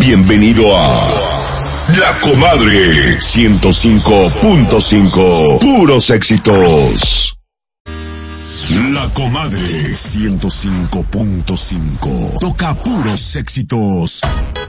Bienvenido a La Comadre 105.5. Puros éxitos. La Comadre 105.5. Toca puros éxitos.